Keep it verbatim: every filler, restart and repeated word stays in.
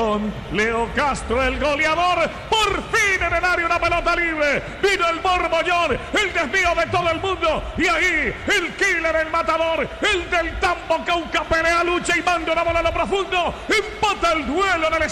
con Leo Castro, el goleador. Por fin en el área una pelota libre. Vino el borbollón, el desvío de todo el mundo. Y ahí el killer, el matador, el del Tambo Cauca pelea, lucha y manda una bola a lo profundo. Empata el duelo en el